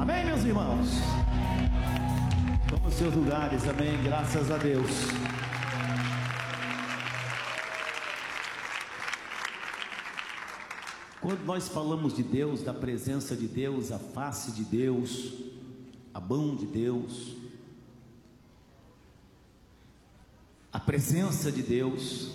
Amém, meus irmãos? Toma os seus lugares, amém, graças a Deus. Quando nós falamos de Deus, da presença de Deus, a face de Deus, a mão de Deus, a presença de Deus,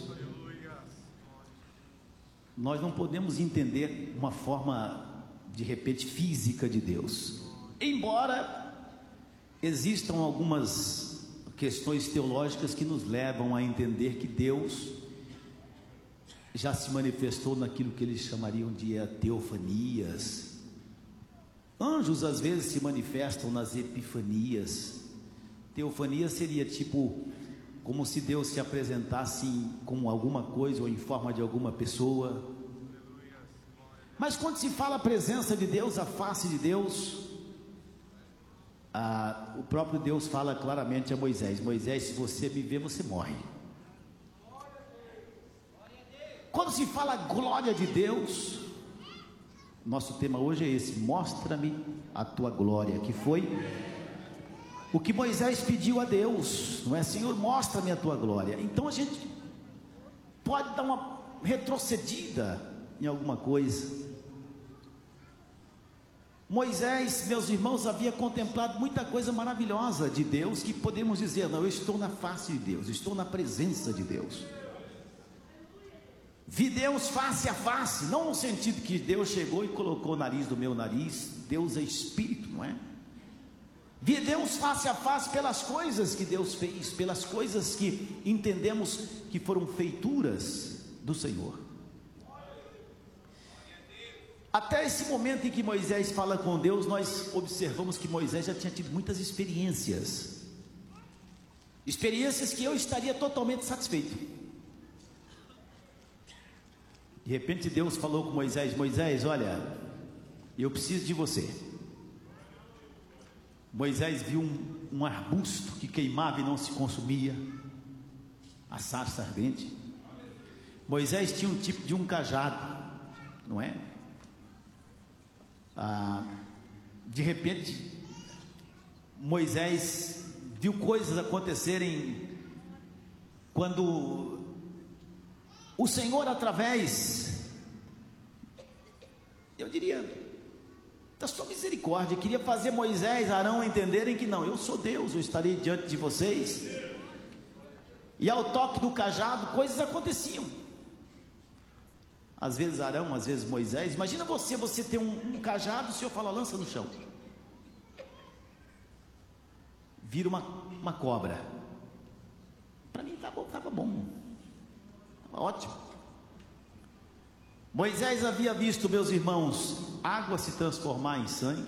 nós não podemos entender uma forma de repente física de Deus, embora existam algumas questões teológicas que nos levam a entender que Deus já se manifestou naquilo que eles chamariam de teofanias. Anjos às vezes se manifestam nas epifanias. Teofania seria tipo como se Deus se apresentasse como alguma coisa ou em forma de alguma pessoa. Mas quando se fala a presença de Deus, a face de Deus, o próprio Deus fala claramente a Moisés: Moisés, se você me ver, você morre. Quando se fala a glória de Deus, nosso tema hoje é esse: mostra-me a tua glória, que foi o que Moisés pediu a Deus, não é? Senhor, mostra-me a tua glória. Então a gente pode dar uma retrocedida em alguma coisa. Moisés, meus irmãos, havia contemplado muita coisa maravilhosa de Deus, que podemos dizer: não, eu estou na face de Deus, estou na presença de Deus. Vi Deus face a face, não no sentido que Deus chegou e colocou o nariz do meu nariz. Deus é espírito, não é? Vi Deus face a face pelas coisas que Deus fez, pelas coisas que entendemos que foram feituras do Senhor. Até esse momento em que Moisés fala com Deus, nós observamos que Moisés já tinha tido muitas experiências que eu estaria totalmente satisfeito. De repente Deus falou com Moisés: Moisés, olha, eu preciso de você. Moisés viu um arbusto que queimava e não se consumia, a sarça ardente. Moisés tinha um tipo de um cajado, não é? De repente Moisés viu coisas acontecerem quando o Senhor, através, eu diria, da sua misericórdia, queria fazer Moisés e Arão entenderem que não, eu sou Deus, eu estarei diante de vocês. E ao toque do cajado, coisas aconteciam. Às vezes Arão, às vezes Moisés. Imagina você tem um cajado, o Senhor fala: lança no chão. Vira uma cobra. Para mim estava bom, estava ótimo. Moisés havia visto, meus irmãos, água se transformar em sangue.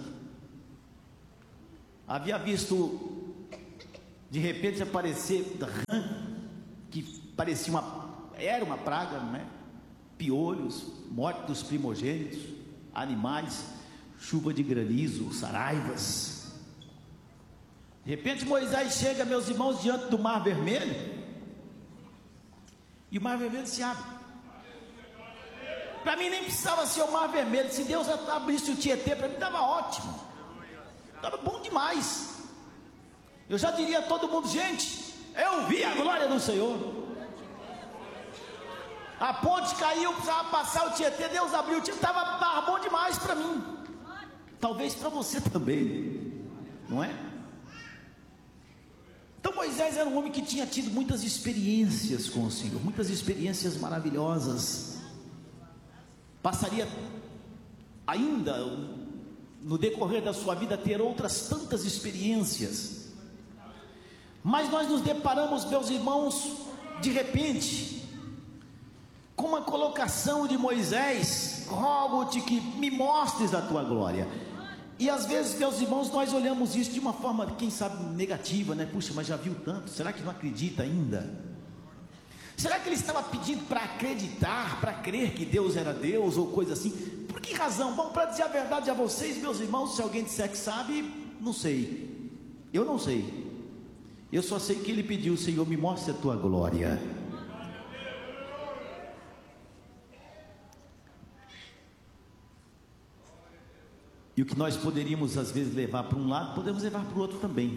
Havia visto de repente aparecer rã, que parecia era uma praga, não é? Piolhos, morte dos primogênitos, animais, chuva de granizo, saraivas. De repente Moisés chega, meus irmãos, diante do Mar Vermelho, e o Mar Vermelho se abre. Para mim nem precisava ser o Mar Vermelho, se Deus abrisse o Tietê, para mim estava ótimo, estava bom demais. Eu já diria a todo mundo: gente, eu vi a glória do Senhor. A ponte caiu, precisava passar o Tietê, Deus abriu o Tietê, estava bom demais para mim. Talvez para você também, não é? Então Moisés era um homem que tinha tido muitas experiências com o Senhor, muitas experiências maravilhosas. Passaria ainda no decorrer da sua vida a ter outras tantas experiências. Mas nós nos deparamos, meus irmãos, de repente com uma colocação de Moisés: rogo-te que me mostres a tua glória. E às vezes, meus irmãos, nós olhamos isso de uma forma, quem sabe, negativa, né? Puxa, mas já viu tanto, será que não acredita ainda? Será que ele estava pedindo para acreditar, para crer que Deus era Deus ou coisa assim? Por que razão? Bom, para dizer a verdade a vocês, meus irmãos, se alguém disser que sabe, não sei, eu não sei. Eu só sei que ele pediu: Senhor, me mostre a tua glória. E o que nós poderíamos às vezes levar para um lado, podemos levar para o outro também.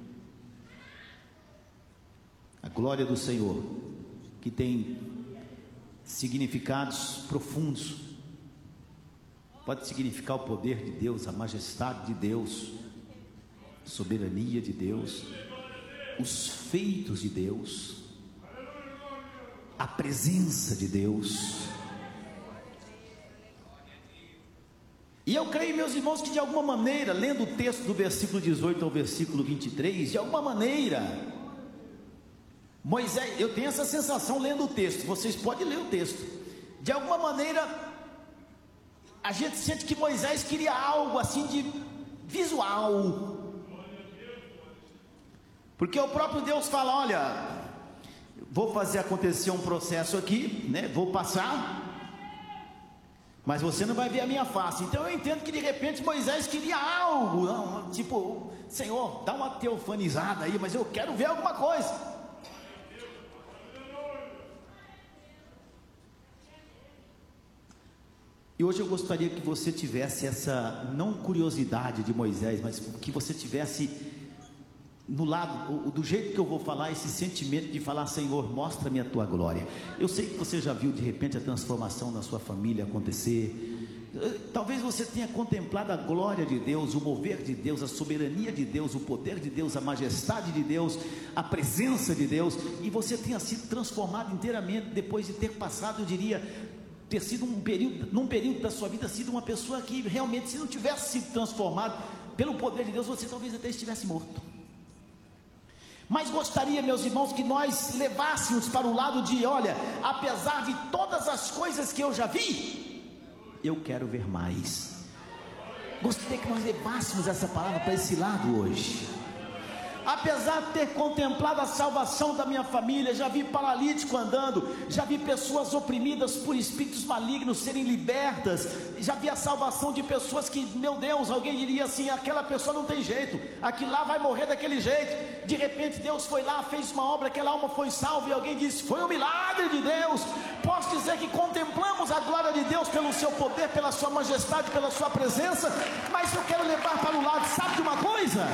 A glória do Senhor, que tem significados profundos, pode significar o poder de Deus, a majestade de Deus, a soberania de Deus, os feitos de Deus, a presença de Deus. E eu creio, meus irmãos, que de alguma maneira, lendo o texto do versículo 18 ao versículo 23, de alguma maneira, Moisés, eu tenho essa sensação lendo o texto, vocês podem ler o texto, de alguma maneira, a gente sente que Moisés queria algo assim de visual, porque o próprio Deus fala: olha, vou fazer acontecer um processo aqui, né? Vou passar, mas você não vai ver a minha face. Então eu entendo que de repente Moisés queria algo, não, tipo, Senhor, dá uma teofanizada aí, mas eu quero ver alguma coisa. E hoje eu gostaria que você tivesse essa, não curiosidade de Moisés, mas que você tivesse no lado, do jeito que eu vou falar, esse sentimento de falar: Senhor, mostra-me a tua glória. Eu sei que você já viu de repente a transformação na sua família acontecer. Talvez você tenha contemplado a glória de Deus, o mover de Deus, a soberania de Deus, o poder de Deus, a majestade de Deus, a presença de Deus, e você tenha sido transformado inteiramente depois de ter passado, eu diria, ter sido num período da sua vida, sido uma pessoa que realmente, se não tivesse sido transformado pelo poder de Deus, você talvez até estivesse morto. Mas gostaria, meus irmãos, que nós levássemos para o lado de: olha, apesar de todas as coisas que eu já vi, eu quero ver mais. Gostaria que nós levássemos essa palavra para esse lado hoje. Apesar de ter contemplado a salvação da minha família, já vi paralítico andando, já vi pessoas oprimidas por espíritos malignos serem libertas, já vi a salvação de pessoas que, meu Deus, alguém diria assim: aquela pessoa não tem jeito, aquilo lá vai morrer daquele jeito. De repente Deus foi lá, fez uma obra, aquela alma foi salva, e alguém disse: foi um milagre de Deus. Posso dizer que contemplamos a glória de Deus pelo seu poder, pela sua majestade, pela sua presença. Mas eu quero levar para o lado, sabe de uma coisa?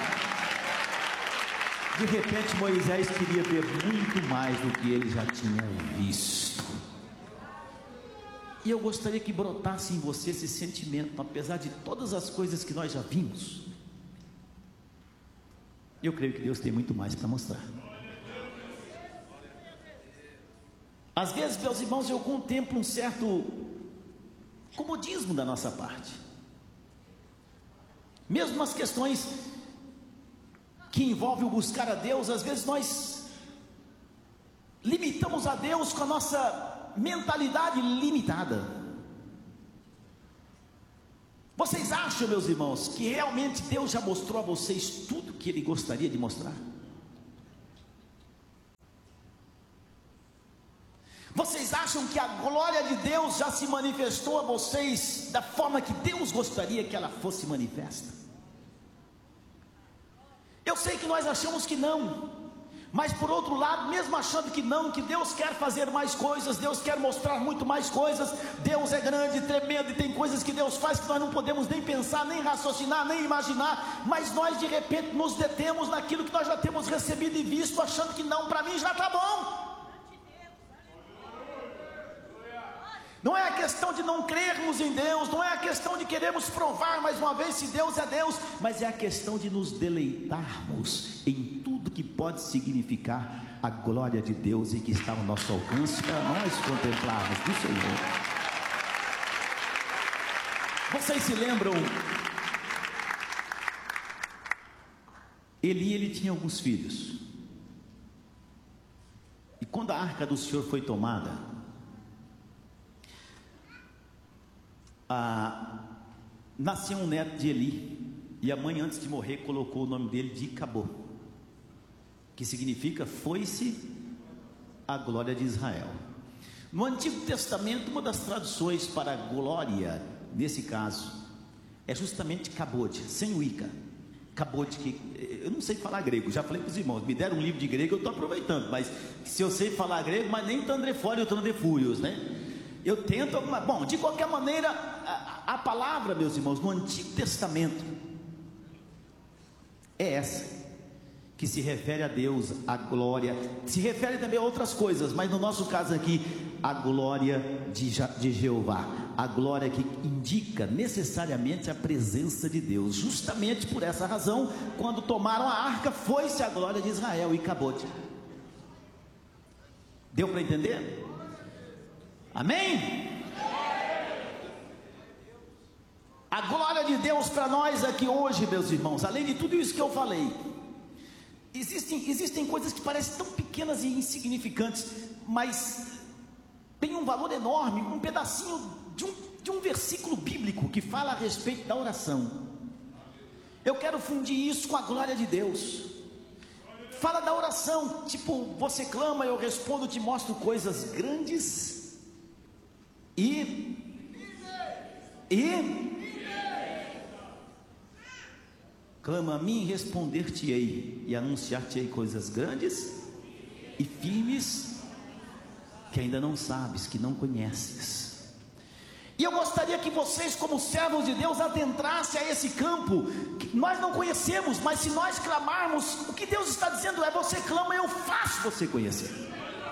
De repente Moisés queria ver muito mais do que ele já tinha visto. E eu gostaria que brotasse em você esse sentimento, apesar de todas as coisas que nós já vimos. Eu creio que Deus tem muito mais para mostrar. Às vezes, meus irmãos, eu contemplo um certo comodismo da nossa parte. Mesmo nas questões que envolve o buscar a Deus, às vezes nós limitamos a Deus com a nossa mentalidade limitada. Vocês acham, meus irmãos, que realmente Deus já mostrou a vocês tudo que Ele gostaria de mostrar? Vocês acham que a glória de Deus já se manifestou a vocês da forma que Deus gostaria que ela fosse manifesta? Eu sei que nós achamos que não, mas por outro lado, mesmo achando que não, que Deus quer fazer mais coisas, Deus quer mostrar muito mais coisas, Deus é grande, tremendo, e tem coisas que Deus faz que nós não podemos nem pensar, nem raciocinar, nem imaginar, mas nós de repente nos detemos naquilo que nós já temos recebido e visto, achando que não, para mim já está bom. Não é a questão de não crermos em Deus, não é a questão de queremos provar mais uma vez se Deus é Deus, mas é a questão de nos deleitarmos em tudo que pode significar a glória de Deus e que está ao nosso alcance para nós contemplarmos do Senhor. Vocês se lembram? Ele tinha alguns filhos, e quando a arca do Senhor foi tomada, nasceu um neto de Eli, e a mãe, antes de morrer, colocou o nome dele de Icabô, que significa foi-se a glória de Israel. No Antigo Testamento, uma das traduções para glória, nesse caso, é justamente Cabode, sem o Ica. Cabode, que eu não sei falar grego, já falei para os irmãos, me deram um livro de grego, eu estou aproveitando, mas se eu sei falar grego, mas nem Tandrefório ou Tandrefúrios, né? Eu tento alguma... Bom, de qualquer maneira, a palavra, meus irmãos, no Antigo Testamento é essa, que se refere a Deus, a glória, se refere também a outras coisas, mas no nosso caso aqui, a glória de Jeová, a glória que indica necessariamente a presença de Deus. Justamente por essa razão, quando tomaram a arca, foi-se a glória de Israel e acabou. Deu para entender? Amém? A glória de Deus para nós aqui hoje, meus irmãos, além de tudo isso que eu falei, existem coisas que parecem tão pequenas e insignificantes, mas tem um valor enorme, um pedacinho de um versículo bíblico que fala a respeito da oração. Eu quero fundir isso com a glória de Deus. Fala da oração, tipo, você clama, eu respondo, te mostro coisas grandes clama a mim, responder-te-ei e anunciar-te-ei coisas grandes e firmes que ainda não sabes, que não conheces. E eu gostaria que vocês, como servos de Deus, adentrassem a esse campo que nós não conhecemos, mas se nós clamarmos, o que Deus está dizendo é: você clama, eu faço você conhecer.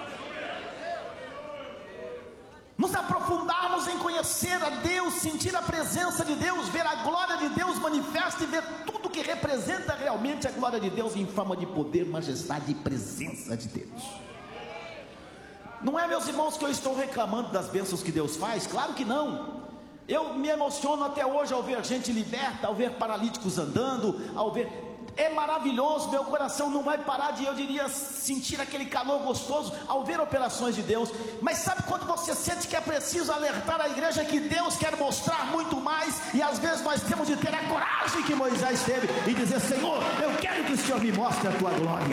Nos aprofundarmos em conhecer a Deus, sentir a presença de Deus, ver a glória de Deus manifesta e ver tudo que representa realmente a glória de Deus em forma de poder, majestade e presença de Deus. Não é, meus irmãos, que eu estou reclamando das bênçãos que Deus faz? Claro que não. Eu me emociono até hoje ao ver gente liberta, ao ver paralíticos andando, ao ver... É maravilhoso, meu coração não vai parar de, eu diria, sentir aquele calor gostoso ao ver operações de Deus. Mas sabe quando você sente que é preciso alertar a igreja que Deus quer mostrar muito mais, e às vezes nós temos de ter a coragem que Moisés teve e dizer: Senhor, eu quero que o Senhor me mostre a tua glória.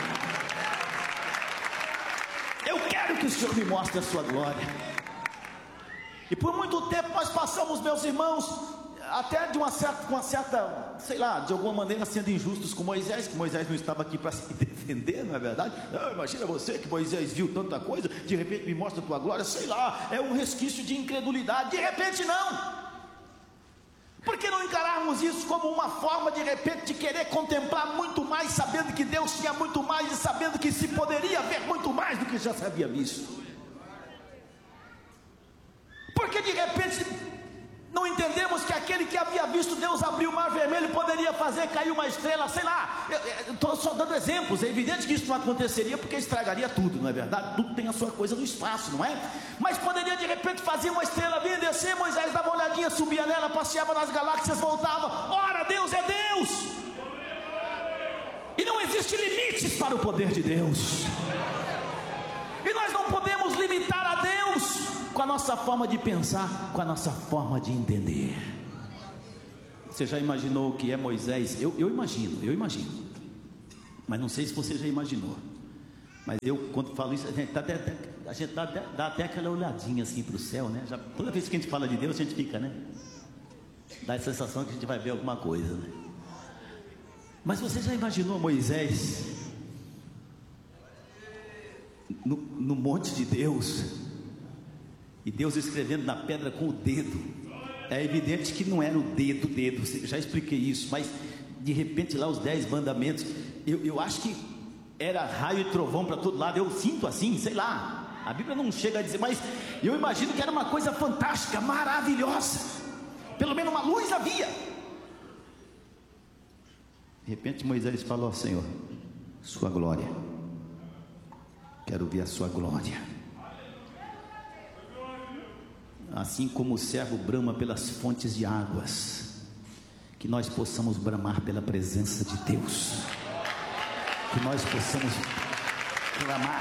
Eu quero que o Senhor me mostre a sua glória. E por muito tempo nós passamos, meus irmãos, até com uma certa, sei lá, de alguma maneira sendo injustos com Moisés, que Moisés não estava aqui para se defender, não é verdade? Não, imagina você que Moisés viu tanta coisa, de repente me mostra a tua glória, sei lá, é um resquício de incredulidade. De repente não. Por que não encararmos isso como uma forma, de repente, de querer contemplar muito mais, sabendo que Deus tinha muito mais e sabendo que se poderia ver muito mais do que já se havia visto? Porque de repente não entendemos que aquele que havia visto Deus abrir o mar vermelho poderia fazer cair uma estrela, sei lá. Eu estou só dando exemplos. É evidente que isso não aconteceria porque estragaria tudo, não é verdade? Tudo tem a sua coisa no espaço, não é? Mas poderia de repente fazer uma estrela vir e descer. Moisés dava uma olhadinha, subia nela, passeava nas galáxias, voltava. Ora, Deus é Deus, e não existe limites para o poder de Deus. E nós não podemos limitar a Deus com a nossa forma de pensar, com a nossa forma de entender. Você já imaginou o que é Moisés? Eu imagino, mas não sei se você já imaginou. Mas eu, quando falo isso, a gente dá até aquela olhadinha assim para o céu, né? Toda vez que a gente fala de Deus, a gente fica, né? Dá a sensação que a gente vai ver alguma coisa, né? Mas você já imaginou Moisés no monte de Deus, e Deus escrevendo na pedra com o dedo? É evidente que não era o dedo, já expliquei isso, mas de repente lá os 10 mandamentos, eu acho que era raio e trovão para todo lado. Eu sinto assim, sei lá, a Bíblia não chega a dizer, mas eu imagino que era uma coisa fantástica, maravilhosa. Pelo menos uma luz havia. De repente Moisés falou: Senhor, sua glória, quero ver a sua glória. Assim como o servo brama pelas fontes de águas, que nós possamos bramar pela presença de Deus, que nós possamos clamar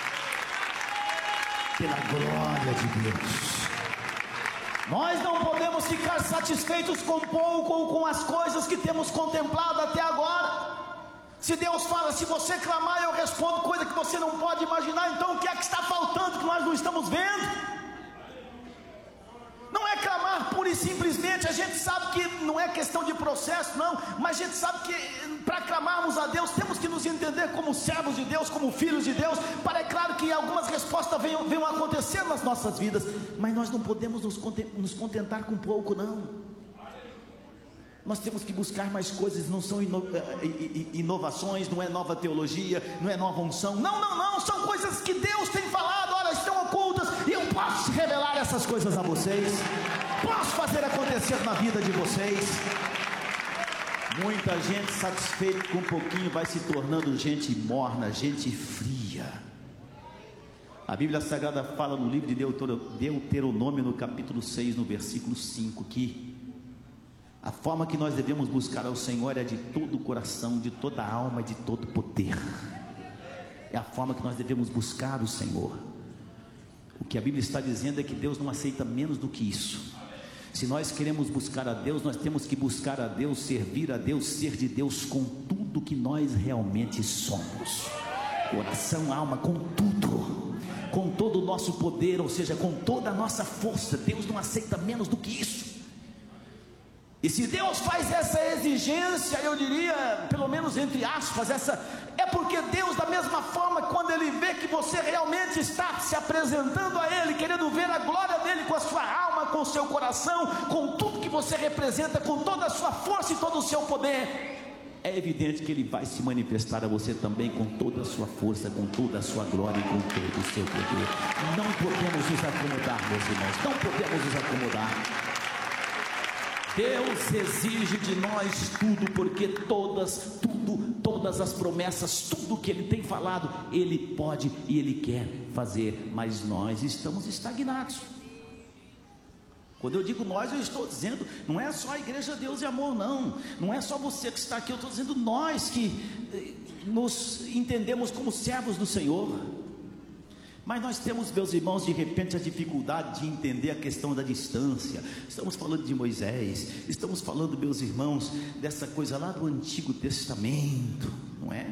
pela glória de Deus. Nós não podemos ficar satisfeitos com pouco ou com as coisas que temos contemplado até agora. Se Deus fala: se você clamar, eu respondo, coisa que você não pode imaginar, então o que é que está faltando que nós não estamos vendo? Não é clamar pura e simplesmente. A gente sabe que não é questão de processo, não, mas a gente sabe que para clamarmos a Deus temos que nos nos entender como servos de Deus, como filhos de Deus. Para, é claro que algumas respostas venham acontecer nas nossas vidas, mas nós não podemos nos contentar com pouco, não. Nós temos que buscar mais coisas. Não são inovações, não é nova teologia, não é nova unção, não, são coisas que Deus tem falado, olha, estão ocultas, e eu posso revelar essas coisas a vocês, posso fazer acontecer na vida de vocês. Muita gente satisfeita com um pouquinho vai se tornando gente morna, gente fria. A Bíblia Sagrada fala no livro de Deuteronômio, no capítulo 6, no versículo 5, que a forma que nós devemos buscar ao Senhor é de todo o coração, de toda a alma e de todo o poder. É a forma que nós devemos buscar o Senhor. O que a Bíblia está dizendo é que Deus não aceita menos do que isso. Se nós queremos buscar a Deus, nós temos que buscar a Deus, servir a Deus, ser de Deus com tudo que nós realmente somos. Coração, alma, com tudo, com todo o nosso poder, ou seja, com toda a nossa força. Deus não aceita menos do que isso. E se Deus faz essa exigência, eu diria, pelo menos entre aspas, é porque Deus, da mesma forma, quando Ele vê que você realmente está se apresentando a Ele, querendo ver a glória dEle com a sua alma, com o seu coração, com tudo que você representa, com toda a sua força e todo o seu poder, é evidente que Ele vai se manifestar a você também com toda a sua força, com toda a sua glória e com todo o seu poder. Não podemos nos acomodar, meus irmãos, não podemos nos acomodar. Deus exige de nós tudo, porque todas as promessas, tudo que Ele tem falado, Ele pode e Ele quer fazer, mas nós estamos estagnados. Quando eu digo nós, eu estou dizendo, não é só a Igreja Deus e Amor, não é só você que está aqui, eu estou dizendo nós que nos entendemos como servos do Senhor. Mas nós temos, meus irmãos, de repente a dificuldade de entender a questão da distância. Estamos falando de Moisés, estamos falando, meus irmãos, dessa coisa lá do Antigo Testamento, não é?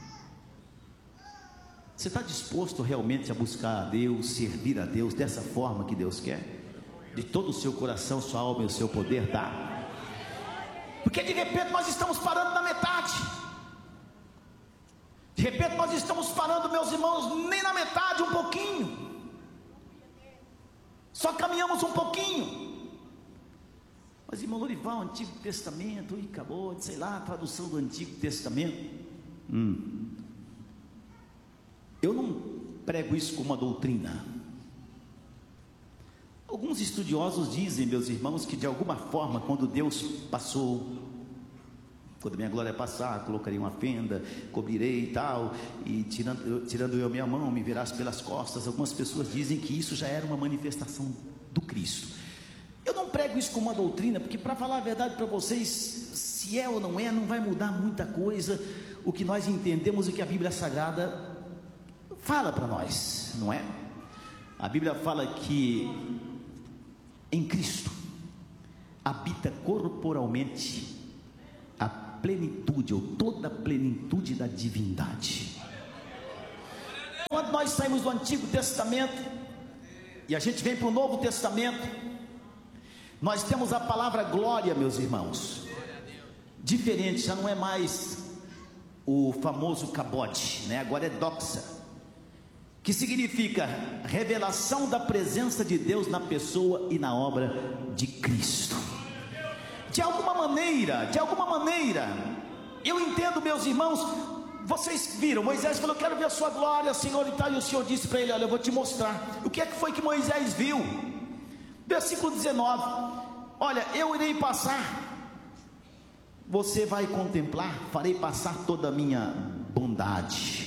Você está disposto realmente a buscar a Deus, servir a Deus dessa forma que Deus quer? De todo o seu coração, sua alma e o seu poder, tá? Porque de repente nós estamos parando na metade. De repente nós estamos parando, meus irmãos, nem na metade, um pouquinho. Só caminhamos um pouquinho. Mas, irmão Lorival, Antigo Testamento, e acabou, sei lá, a tradução do Antigo Testamento. Eu não prego isso como uma doutrina. Alguns estudiosos dizem, meus irmãos, que de alguma forma, quando Deus passou, quando minha glória passar, colocarei uma fenda, cobrirei e tal, e tirando eu minha mão, me verás pelas costas. Algumas pessoas dizem que isso já era uma manifestação do Cristo. Eu não prego isso como uma doutrina, porque, para falar a verdade para vocês, se é ou não é, não vai mudar muita coisa. O que nós entendemos e que a Bíblia Sagrada fala para nós, não é? A Bíblia fala que em Cristo habita corporalmente a plenitude, ou toda a plenitude da divindade. Quando nós saímos do Antigo Testamento e a gente vem para o Novo Testamento, nós temos a palavra glória, meus irmãos, diferente, já não é mais o famoso cabode, né? Agora é doxa, que significa revelação da presença de Deus na pessoa e na obra de Cristo. De alguma maneira, eu entendo, meus irmãos, vocês viram, Moisés falou, quero ver a sua glória, Senhor, e tal, e o Senhor disse para ele, olha, eu vou te mostrar. O que é que foi que Moisés viu? Versículo 19, olha, eu irei passar, você vai contemplar, farei passar toda a minha bondade.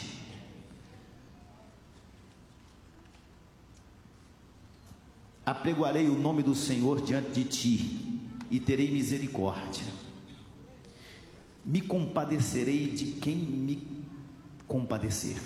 Apregoarei o nome do Senhor diante de ti, e terei misericórdia, me compadecerei de quem me compadecer.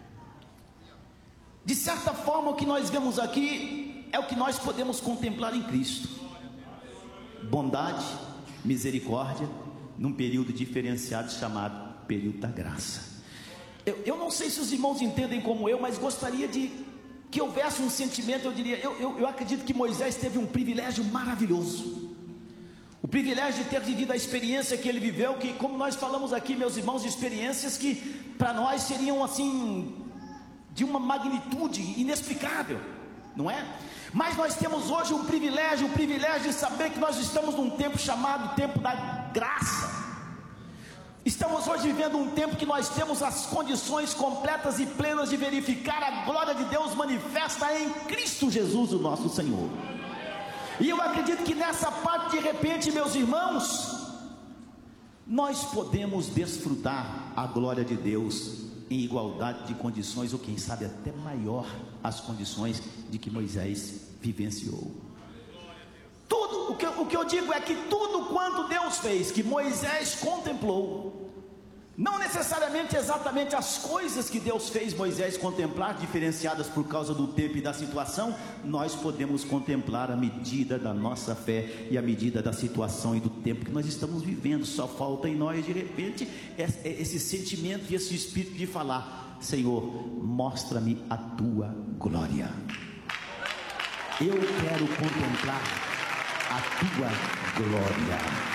De certa forma, o que nós vemos aqui é o que nós podemos contemplar em Cristo: bondade, misericórdia, num período diferenciado chamado período da graça. Eu não sei se os irmãos entendem como eu, mas gostaria de que houvesse um sentimento, eu diria, eu acredito que Moisés teve um privilégio maravilhoso, o privilégio de ter vivido a experiência que ele viveu, que, como nós falamos aqui, meus irmãos, experiências que para nós seriam assim, de uma magnitude inexplicável, não é? Mas nós temos hoje o privilégio de saber que nós estamos num tempo chamado tempo da graça. Estamos hoje vivendo um tempo que nós temos as condições completas e plenas de verificar a glória de Deus manifesta em Cristo Jesus, o nosso Senhor. E eu acredito que nessa parte, de repente, meus irmãos, nós podemos desfrutar a glória de Deus em igualdade de condições, ou quem sabe até maior as condições de que Moisés vivenciou. Tudo, o que eu digo é que tudo quanto Deus fez, que Moisés contemplou, não necessariamente exatamente as coisas que Deus fez Moisés contemplar, diferenciadas por causa do tempo e da situação, nós podemos contemplar a medida da nossa fé e a medida da situação e do tempo que nós estamos vivendo. Só falta em nós, de repente, esse sentimento e esse espírito de falar: Senhor, mostra-me a tua glória. Eu quero contemplar a tua glória.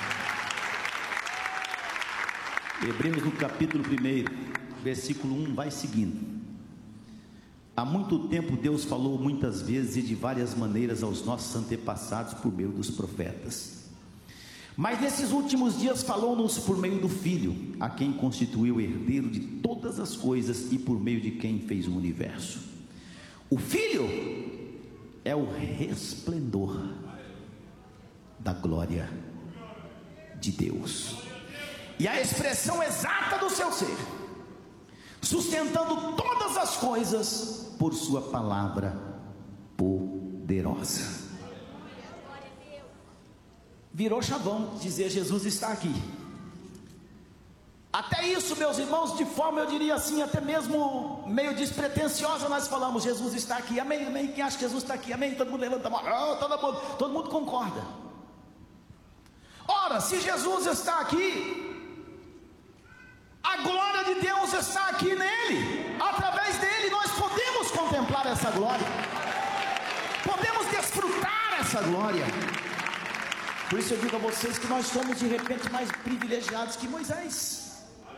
Hebreus no capítulo 1, versículo 1, vai seguindo. Há muito tempo Deus falou muitas vezes e de várias maneiras aos nossos antepassados por meio dos profetas. Mas nesses últimos dias falou-nos por meio do Filho, a quem constituiu herdeiro de todas as coisas e por meio de quem fez o universo. O Filho é o resplendor da glória de Deus e a expressão exata do seu ser, sustentando todas as coisas por sua palavra poderosa. Virou chavão dizer: Jesus está aqui. Até isso, meus irmãos, de forma, eu diria assim, até mesmo meio despretensiosa, nós falamos: Jesus está aqui, amém, amém. Quem acha que Jesus está aqui, amém? Todo mundo levanta a mão, todo mundo concorda. Ora, se Jesus está aqui, a glória de Deus está aqui nele. Através dele nós podemos contemplar essa glória, podemos desfrutar essa glória. Por isso eu digo a vocês que nós somos de repente mais privilegiados que Moisés,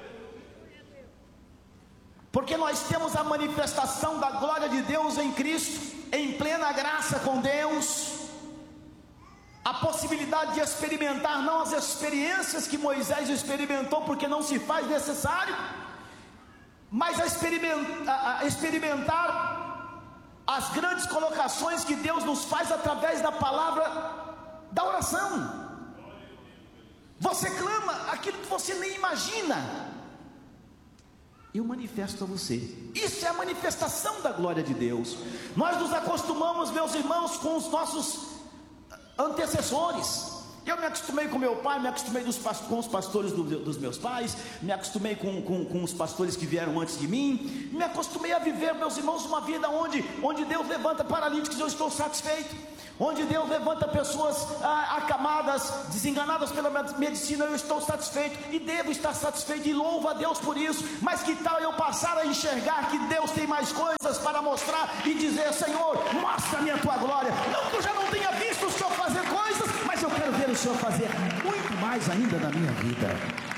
porque nós temos a manifestação da glória de Deus em Cristo, em plena graça com Deus, a possibilidade de experimentar não as experiências que Moisés experimentou, porque não se faz necessário, mas a experimentar as grandes colocações que Deus nos faz através da palavra da oração. Você clama aquilo que você nem imagina, eu manifesto a você. Isso é a manifestação da glória de Deus. Nós nos acostumamos, meus irmãos, com os nossos antecessores. Eu me acostumei com meu pai, me acostumei com os pastores dos meus pais, me acostumei com os pastores que vieram antes de mim, me acostumei a viver, meus irmãos, uma vida onde Deus levanta paralíticos, eu estou satisfeito, onde Deus levanta pessoas acamadas, desenganadas pela medicina, eu estou satisfeito e devo estar satisfeito e louvo a Deus por isso. Mas que tal eu passar a enxergar que Deus tem mais coisas para mostrar e dizer: Senhor, mostra-me a tua glória. Não que eu já não tenha visto o Senhor fazer coisas, mas eu quero ver o Senhor fazer muito mais ainda na minha vida.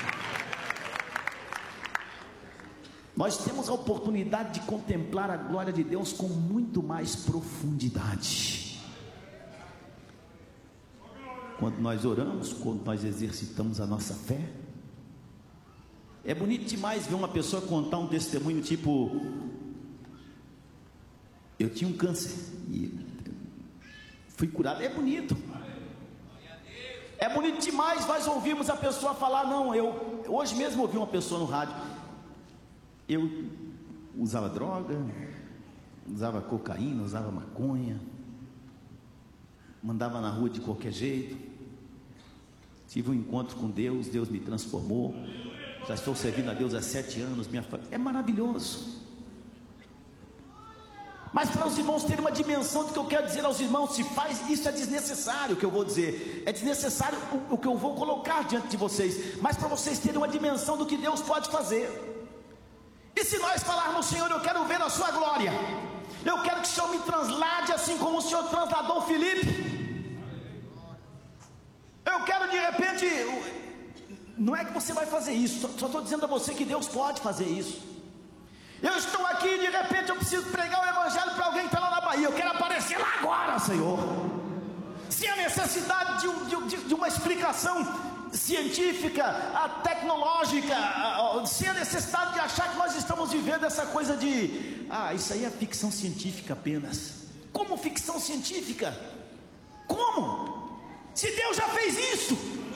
Nós temos a oportunidade de contemplar a glória de Deus com muito mais profundidade quando nós oramos, quando nós exercitamos a nossa fé. É bonito demais ver uma pessoa contar um testemunho tipo: eu tinha um câncer e fui curado. É bonito. É bonito demais nós ouvimos a pessoa falar: não, eu hoje mesmo ouvi uma pessoa no rádio, eu usava droga, usava cocaína, usava maconha, mandava na rua de qualquer jeito, tive um encontro com Deus, Deus me transformou, já estou servindo a Deus há 7 anos, é maravilhoso. Mas para os irmãos terem uma dimensão do que eu quero dizer aos irmãos, se faz isso, é desnecessário o que eu vou dizer, é desnecessário o que eu vou colocar diante de vocês, mas para vocês terem uma dimensão do que Deus pode fazer. E se nós falarmos: Senhor, eu quero ver a sua glória, eu quero que o Senhor me translade assim como o Senhor trasladou Filipe, eu quero de repente, não é que você vai fazer isso, só estou dizendo a você que Deus pode fazer isso. Eu estou aqui e de repente eu preciso pregar o evangelho para alguém que está lá na Bahia. Eu quero aparecer lá agora, Senhor. Se a necessidade de uma explicação científica, tecnológica, se a necessidade de achar que nós estamos vivendo essa coisa de isso aí é ficção científica apenas. Como ficção científica? Como? Se Deus já fez isso.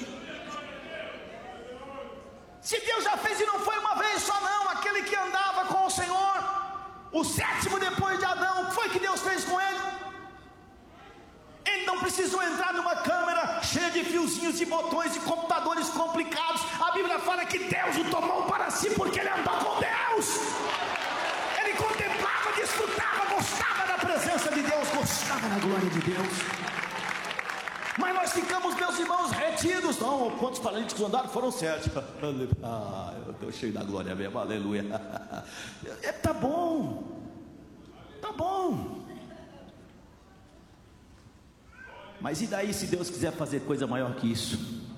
Se Deus já fez, e não foi uma vez só não. Aquele que andava com o Senhor, o sétimo depois de Adão, o que foi que Deus fez com ele? Ele não precisou entrar numa câmera cheia de fiozinhos e botões e computadores complicados. A Bíblia fala que Deus o tomou para si porque ele andou com Deus. Ele contemplava, desfrutava, gostava da presença de Deus, gostava da glória de Deus. Mas nós ficamos, meus irmãos, retidos. Não, quantos paralíticos andaram? Foram 7. Eu estou cheio da glória mesmo, aleluia. Tá bom, tá bom. Mas e daí se Deus quiser fazer coisa maior que isso?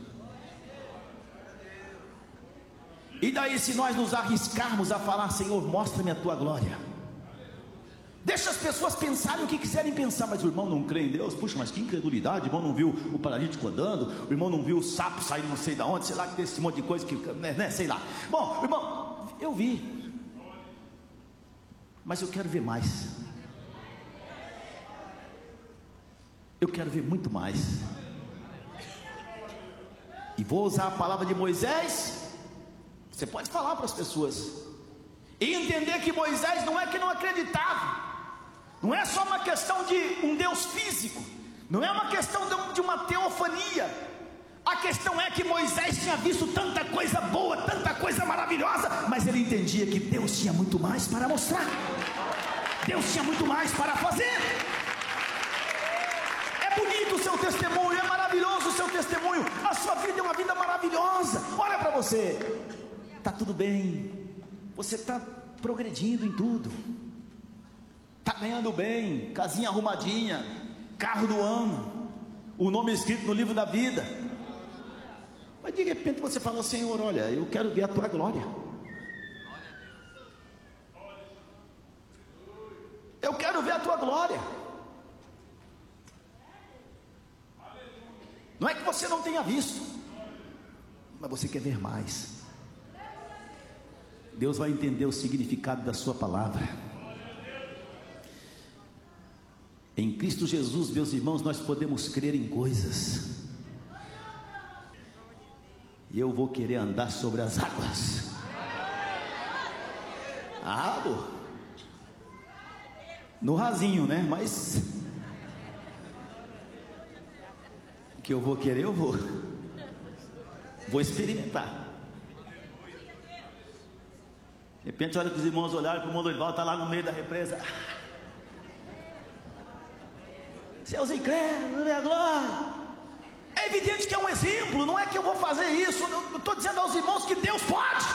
E daí se nós nos arriscarmos a falar: Senhor, mostra-me a tua glória. Deixa as pessoas pensarem o que quiserem pensar. Mas o irmão não crê em Deus. Puxa, mas que incredulidade. O irmão não viu o paralítico andando, o irmão não viu o sapo saindo não sei de onde, sei lá, que tem esse monte de coisa que, sei lá. Bom, irmão, eu vi, mas eu quero ver mais. Eu quero ver muito mais. E vou usar a palavra de Moisés. Você pode falar para as pessoas e entender que Moisés não é que não acreditava. Não é só uma questão de um Deus físico, não é uma questão de uma teofania. A questão é que Moisés tinha visto tanta coisa boa, tanta coisa maravilhosa, mas ele entendia que Deus tinha muito mais para mostrar. Deus tinha muito mais para fazer. É bonito o seu testemunho, é maravilhoso o seu testemunho. A sua vida é uma vida maravilhosa. Olha para você, está tudo bem, você está progredindo em tudo, está ganhando bem, casinha arrumadinha, carro do ano, o nome escrito no livro da vida. Mas de repente você fala: Senhor, olha, eu quero ver a tua glória. Eu quero ver a tua glória. Não é que você não tenha visto, mas você quer ver mais. Deus vai entender o significado da sua palavra. Em Cristo Jesus, meus irmãos, nós podemos crer em coisas. E eu vou querer andar sobre as águas. No rasinho, né? Mas que eu vou querer, eu vou experimentar. De repente, olha que os irmãos olharam para o irmão Dorival, está lá no meio da represa. Seus incrédulos, minha glória. É evidente que é um exemplo, não é que eu vou fazer isso. Eu estou dizendo aos irmãos que Deus pode.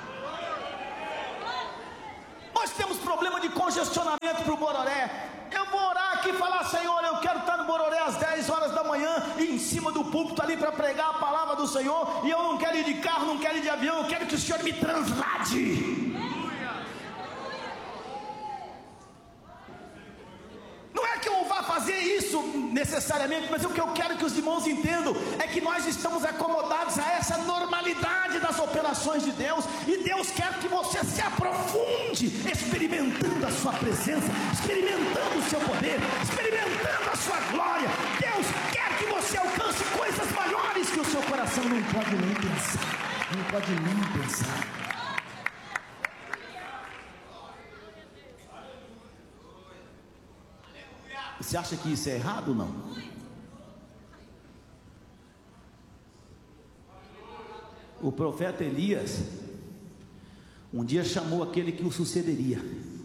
Nós temos problema de congestionamento para o Bororé. Eu vou orar aqui e falar: Senhor, eu quero estar no Bororé às 10 horas da manhã, e em cima do púlpito ali para pregar a palavra do Senhor. E eu não quero ir de carro, não quero ir de avião, eu quero que o Senhor me translade. Não é que eu vá fazer isso necessariamente, mas o que eu quero que os irmãos entendam é que nós estamos acomodados a essa normalidade das operações de Deus, e Deus quer que você se aprofunde, experimentando a sua presença, experimentando o seu poder, experimentando a sua glória. Deus quer que você alcance coisas maiores que o seu coração não pode nem pensar, não pode nem pensar. Você acha que isso é errado ou não? O profeta Elias um dia chamou aquele que o sucederia,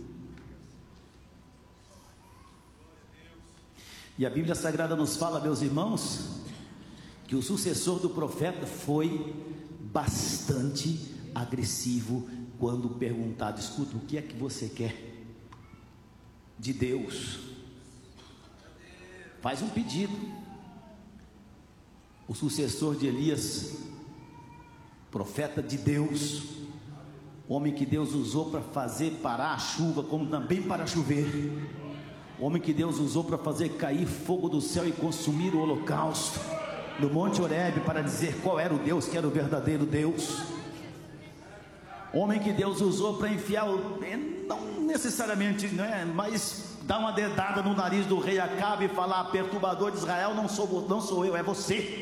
e a Bíblia Sagrada nos fala, meus irmãos, que o sucessor do profeta foi bastante agressivo quando perguntado: escuta, o que é que você quer de Deus? Faz um pedido. o sucessor de Elias, profeta de Deus, homem que Deus usou para fazer parar a chuva, como também para chover, homem que Deus usou para fazer cair fogo do céu e consumir o holocausto no Monte Horebe, para dizer qual era o Deus que era o verdadeiro Deus, homem que Deus usou para enfiar, não necessariamente, mas dar uma dedada no nariz do rei Acabe e falar: perturbador de Israel, não sou eu, é você.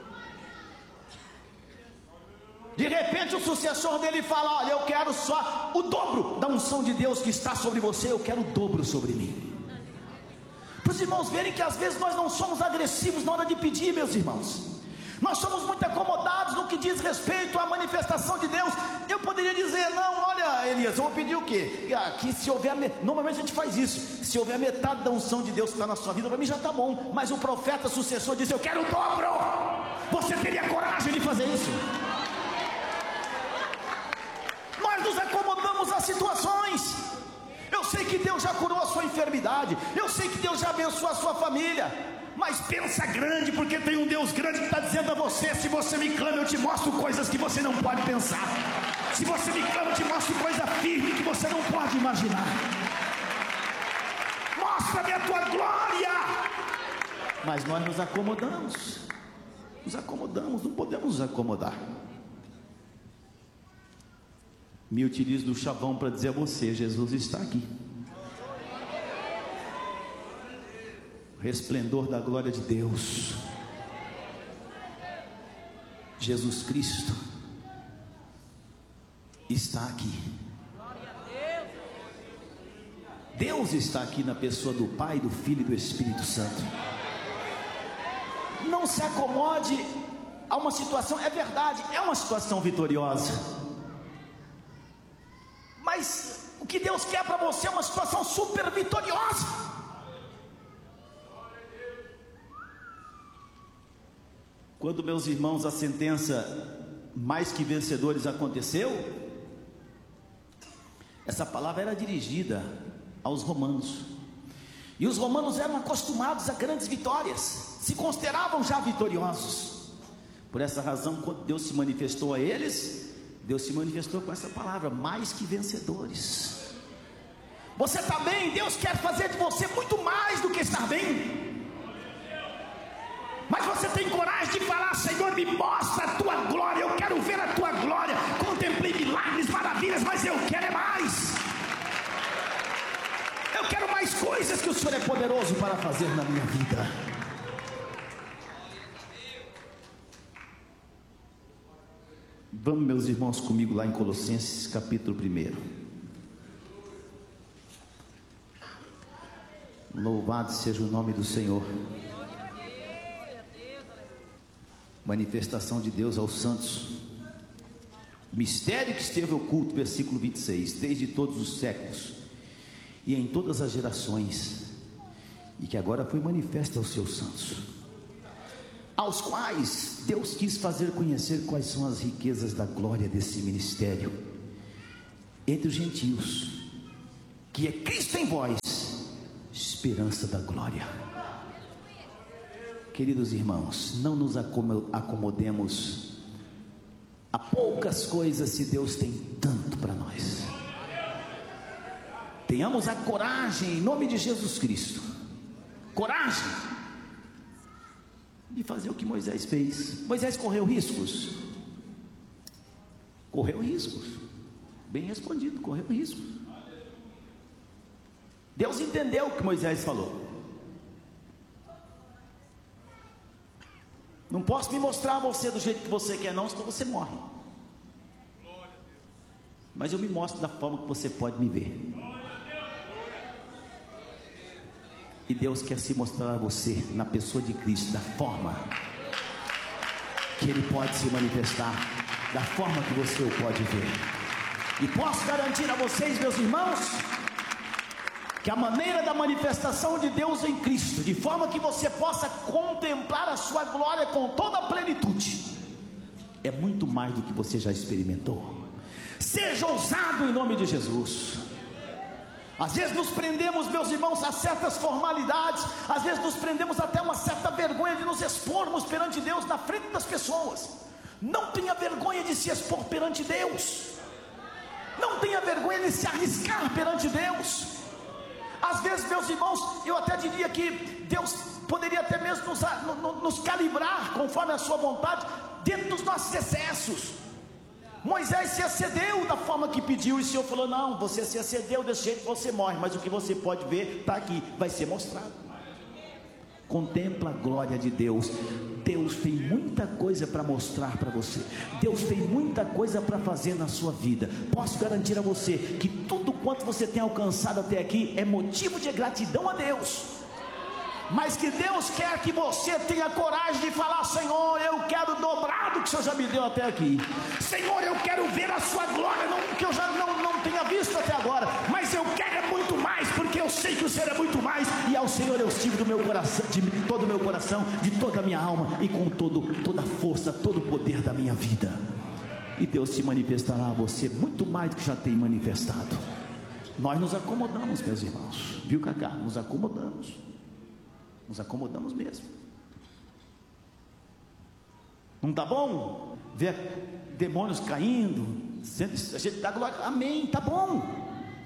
De repente o sucessor dele fala: olha, eu quero só o dobro da unção de Deus que está sobre você, eu quero o dobro sobre mim. Para os irmãos verem que às vezes nós não somos agressivos na hora de pedir, meus irmãos. Nós somos muito acomodados no que diz respeito à manifestação de Deus. Eu poderia dizer: não, olha, Elias, eu vou pedir o quê? Aqui, se houver, normalmente a gente faz isso. Se houver metade da unção de Deus que está na sua vida, para mim já está bom. Mas o profeta sucessor diz: eu quero o dobro. Você teria coragem de fazer isso? Nós nos acomodamos às situações. Eu sei que Deus já curou a sua enfermidade, eu sei que Deus já abençoou a sua família, mas pensa grande, porque tem um Deus grande que está dizendo a você: se você me clama, eu te mostro coisas que você não pode pensar. Se você me clama, eu te mostro coisa firme que você não pode imaginar. Mostra-me a tua glória. Mas nós nos acomodamos, não podemos nos acomodar. Me utilizo do chavão para dizer a você: Jesus está aqui. O resplendor da glória de Deus, Jesus Cristo, está aqui. Deus está aqui na pessoa do Pai, do Filho e do Espírito Santo. Não se acomode a uma situação, é verdade, é uma situação vitoriosa, mas o que Deus quer para você é uma situação super vitoriosa. Quando, meus irmãos, a sentença mais que vencedores aconteceu, essa palavra era dirigida aos romanos, e os romanos eram acostumados a grandes vitórias, se consideravam já vitoriosos. Por essa razão, quando Deus se manifestou a eles, Deus se manifestou com essa palavra: mais que vencedores. Você está bem? Deus quer fazer de você muito mais do que estar bem. Mas você tem coragem de falar: Senhor, me mostra a tua glória, eu quero ver a tua glória. Contemplei milagres, maravilhas, mas eu quero é mais. Eu quero mais coisas que o Senhor é poderoso para fazer na minha vida. Vamos, meus irmãos, comigo lá em Colossenses capítulo 1. Louvado seja o nome do Senhor. Manifestação de Deus aos santos, mistério que esteve oculto, versículo 26, desde todos os séculos e em todas as gerações, e que agora foi manifesto aos seus santos, aos quais Deus quis fazer conhecer quais são as riquezas da glória desse ministério entre os gentios, que é Cristo em vós, esperança da glória. Queridos irmãos, não nos acomodemos a poucas coisas, se Deus tem tanto para nós. Tenhamos a coragem, em nome de Jesus Cristo, coragem de fazer o que Moisés fez. Moisés correu riscos, bem respondido, correu riscos. Deus entendeu o que Moisés falou. Não posso me mostrar a você do jeito que você quer, não, senão você morre. Mas eu me mostro da forma que você pode me ver. E Deus quer se mostrar a você na pessoa de Cristo, da forma que Ele pode se manifestar, da forma que você o pode ver. E posso garantir a vocês, meus irmãos, que a maneira da manifestação de Deus em Cristo, de forma que você possa contemplar a sua glória com toda a plenitude, é muito mais do que você já experimentou. Seja ousado em nome de Jesus. Às vezes nos prendemos, meus irmãos, a certas formalidades, às vezes nos prendemos até uma certa vergonha de nos expormos perante Deus na frente das pessoas. Não tenha vergonha de se expor perante Deus, não tenha vergonha de se arriscar perante Deus. Às vezes, meus irmãos, eu até diria que Deus poderia até mesmo nos calibrar conforme a sua vontade, dentro dos nossos excessos. Moisés se excedeu da forma que pediu, e o Senhor falou: não, você se excedeu desse jeito, você morre, mas o que você pode ver está aqui, vai ser mostrado. Contempla a glória de Deus. Deus tem muita coisa para mostrar para você, Deus tem muita coisa para fazer na sua vida. Posso garantir a você que tudo quanto você tem alcançado até aqui é motivo de gratidão a Deus, mas que Deus quer que você tenha coragem de falar: Senhor, eu quero dobrar do que o Senhor já me deu até aqui. Senhor, eu quero ver a sua glória, não que eu já não tenha visto até agora, mas eu quero muito mais, porque eu sei que o Senhor é muito mais, e ao Senhor eu sirvo do meu coração, de todo o meu coração, de toda a minha alma, e com toda a força, todo o poder da minha vida. E Deus se manifestará a você muito mais do que já tem manifestado. Nós nos acomodamos, meus irmãos, viu, Cacá? Nos acomodamos mesmo. Não está bom ver demônios caindo, a gente dá glória, amém, está bom,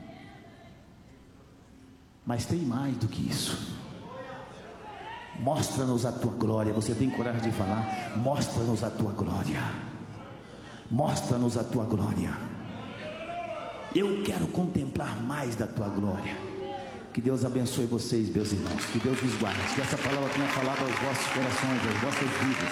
mas tem mais do que isso. Mostra-nos a tua glória. Você tem coragem de falar: mostra-nos a tua glória, mostra-nos a tua glória. Eu quero contemplar mais da tua glória. Que Deus abençoe vocês, meus irmãos, que Deus os guarde, que essa palavra tenha falado aos vossos corações, às vossas vidas.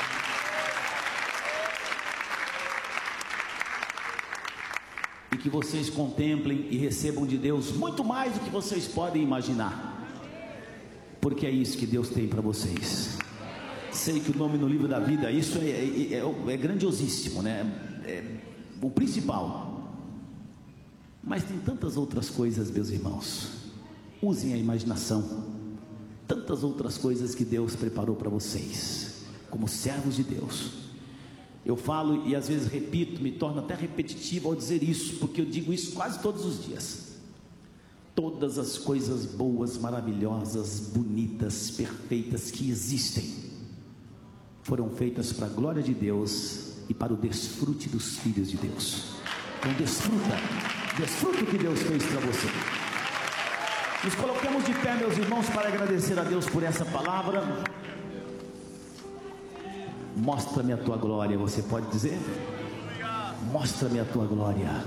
E que vocês contemplem e recebam de Deus muito mais do que vocês podem imaginar, porque é isso que Deus tem para vocês. Sei que o nome no livro da vida, isso é grandiosíssimo, né? É o principal, mas tem tantas outras coisas, meus irmãos. Usem a imaginação, tantas outras coisas que Deus preparou para vocês, como servos de Deus. Eu falo e às vezes repito, me torno até repetitivo ao dizer isso, porque eu digo isso quase todos os dias. Todas as coisas boas, maravilhosas, bonitas, perfeitas que existem, foram feitas para a glória de Deus e para o desfrute dos filhos de Deus. Então desfruta o que Deus fez para você. Nos colocamos de pé, meus irmãos, para agradecer a Deus por essa palavra. Mostra-me a tua glória, você pode dizer? Mostra-me a tua glória.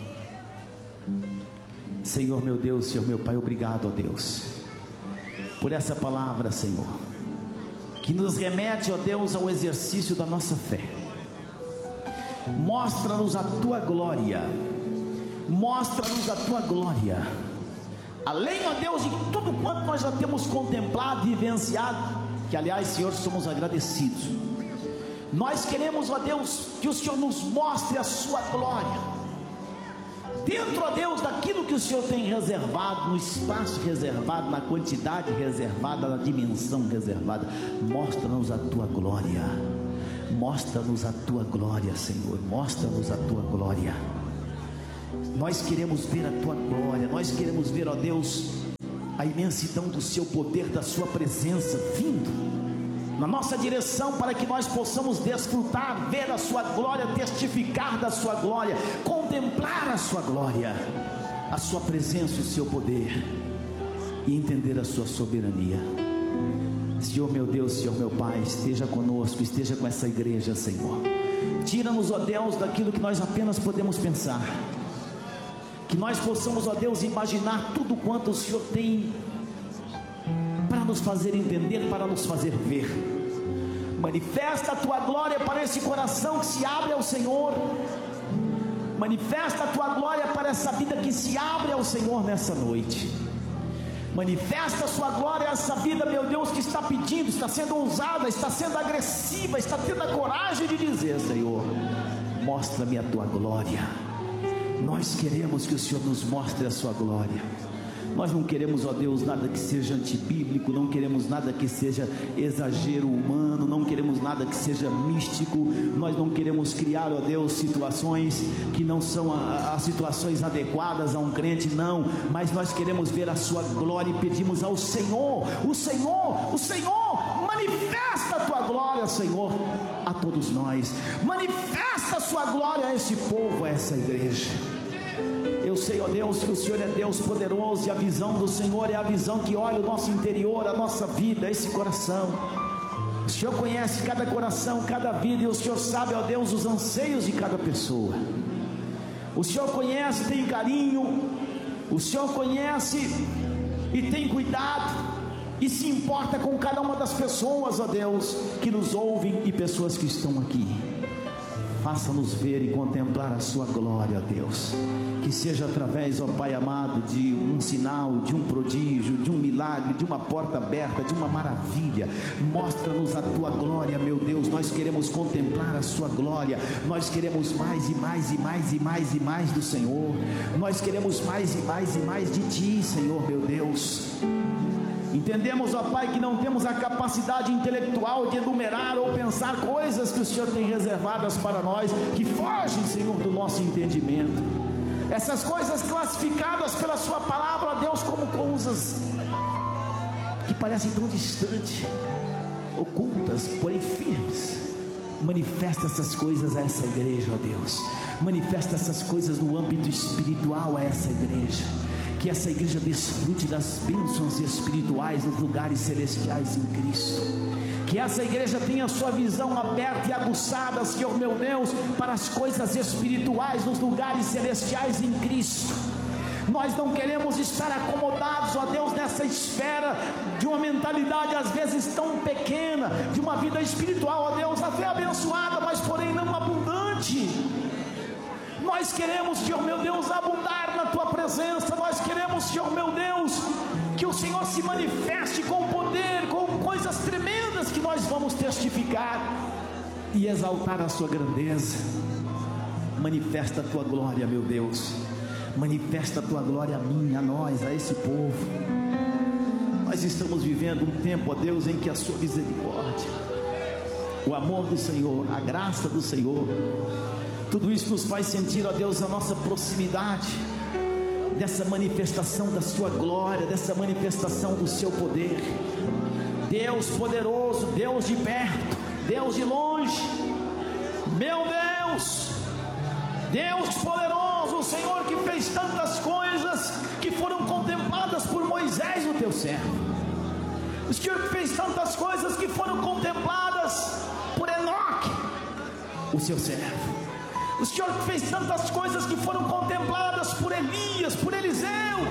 Senhor meu Deus, Senhor meu Pai, obrigado, ó Deus, por essa palavra, Senhor, que nos remete, ó Deus, ao exercício da nossa fé. Mostra-nos a tua glória, mostra-nos a tua glória, além, ó Deus, de tudo quanto nós já temos contemplado e vivenciado, que aliás, Senhor, somos agradecidos. Nós queremos, ó Deus, que o Senhor nos mostre a sua glória, dentro, ó Deus, daquilo que o Senhor tem reservado, no espaço reservado, na quantidade reservada, na dimensão reservada. Mostra-nos a tua glória, mostra-nos a tua glória, Senhor, mostra-nos a tua glória. Nós queremos ver a tua glória, nós queremos ver, ó Deus, a imensidão do seu poder, da sua presença vindo na nossa direção, para que nós possamos desfrutar, ver a sua glória, testificar da sua glória, contemplar a sua glória, a sua presença, o seu poder, e entender a sua soberania. Senhor meu Deus, Senhor meu Pai, esteja conosco, esteja com essa igreja, Senhor. Tira-nos, ó Deus, daquilo que nós apenas podemos pensar, que nós possamos, ó Deus, imaginar tudo quanto o Senhor tem para nos fazer entender, para nos fazer ver. Manifesta a tua glória para esse coração que se abre ao Senhor. Manifesta a tua glória para essa vida que se abre ao Senhor nessa noite. Manifesta a sua glória a essa vida, meu Deus, que está pedindo, está sendo ousada, está sendo agressiva, está tendo a coragem de dizer: Senhor, mostra-me a tua glória. Nós queremos que o Senhor nos mostre a sua glória. Nós não queremos, ó Deus, nada que seja antibíblico, não queremos nada que seja exagero humano, não queremos nada que seja místico, nós não queremos criar, ó Deus, situações que não são as situações adequadas a um crente, não, mas nós queremos ver a sua glória e pedimos ao Senhor, o Senhor, manifesta a tua glória, Senhor, a todos nós, manifesta a sua glória a esse povo, a essa igreja. Eu sei, ó Deus, que o Senhor é Deus poderoso, e a visão do Senhor é a visão que olha o nosso interior, a nossa vida, esse coração. O Senhor conhece cada coração, cada vida, e o Senhor sabe, ó Deus, os anseios de cada pessoa. O Senhor conhece, tem carinho, o Senhor conhece e tem cuidado, e se importa com cada uma das pessoas, ó Deus, que nos ouvem e pessoas que estão aqui. Faça-nos ver e contemplar a sua glória, ó Deus, que seja através, ó Pai amado, de um sinal, de um prodígio, de um milagre, de uma porta aberta, de uma maravilha. Mostra-nos a tua glória, meu Deus. Nós queremos contemplar a sua glória, nós queremos mais e mais e mais e mais e mais do Senhor, nós queremos mais e mais e mais de ti, Senhor, meu Deus. Entendemos, ó Pai, que não temos a capacidade intelectual de enumerar ou pensar coisas que o Senhor tem reservadas para nós, que fogem, Senhor, do nosso entendimento. Essas coisas classificadas pela sua palavra, ó Deus, como coisas que parecem tão distantes, ocultas, porém firmes. Manifesta essas coisas a essa igreja, ó Deus. Manifesta essas coisas no âmbito espiritual a essa igreja. Que essa igreja desfrute das bênçãos espirituais nos lugares celestiais em Cristo. Que essa igreja tenha sua visão aberta e aguçada, Senhor meu Deus, para as coisas espirituais nos lugares celestiais em Cristo. Nós não queremos estar acomodados, ó Deus, nessa esfera de uma mentalidade às vezes tão pequena, de uma vida espiritual, ó Deus, até abençoada, mas porém não abundante. Nós queremos, Senhor meu Deus, abundar na tua presença. Nós queremos, Senhor meu Deus, que o Senhor se manifeste com poder, com coisas tremendas que nós vamos testificar e exaltar a sua grandeza. Manifesta a tua glória, meu Deus. Manifesta a tua glória a mim, a nós, a esse povo. Nós estamos vivendo um tempo, ó Deus, em que a sua misericórdia, o amor do Senhor, a graça do Senhor, tudo isso nos faz sentir, ó Deus, a nossa proximidade dessa manifestação da sua glória, dessa manifestação do seu poder. Deus poderoso, Deus de perto, Deus de longe, meu Deus, Deus poderoso, o Senhor que fez tantas coisas que foram contempladas por Moisés, o teu servo. O Senhor que fez tantas coisas que foram contempladas por Enoque, o seu servo. O Senhor que fez tantas coisas que foram contempladas por Elias, por Eliseu,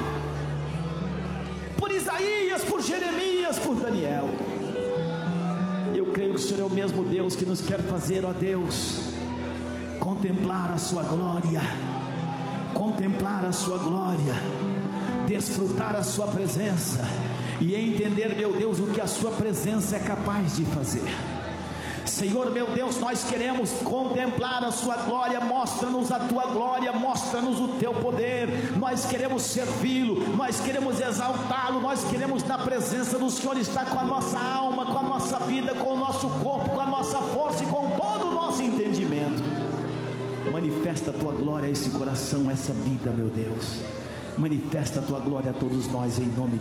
por Isaías, por Jeremias, por Daniel. Eu creio que o Senhor é o mesmo Deus que nos quer fazer, ó Deus, contemplar a sua glória, contemplar a sua glória, desfrutar a sua presença e entender, meu Deus, o que a sua presença é capaz de fazer. Senhor meu Deus, nós queremos contemplar a sua glória. Mostra-nos a tua glória, mostra-nos o teu poder. Nós queremos servi-lo, nós queremos exaltá-lo, nós queremos na presença do Senhor estar com a nossa alma, com a nossa vida, com o nosso corpo, com a nossa força e com todo o nosso entendimento. Manifesta a tua glória a esse coração, a essa vida, meu Deus. Manifesta a tua glória a todos nós, em nome de